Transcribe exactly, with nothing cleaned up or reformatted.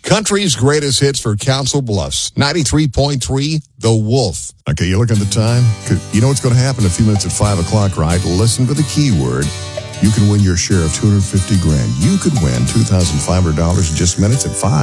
Country's greatest hits for Council Bluffs. ninety-three point three, The Wolf. Okay, you look at the time? You know what's going to happen a few minutes at five o'clock, right? Listen for the keyword. You can win your share of two hundred fifty grand. You could win two thousand five hundred dollars in just minutes at five.